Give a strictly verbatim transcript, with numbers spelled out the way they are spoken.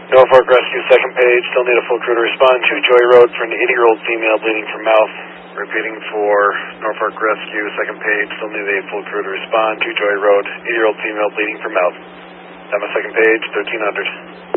Norfolk Rescue, second page, still need a full crew to respond to Joy Road for an eighty-year-old female bleeding from mouth. Repeating for Norfolk Rescue, second page, still need a full crew to respond to Joy Road, eighty-year-old female bleeding from mouth. Down my second page, thirteen hundred.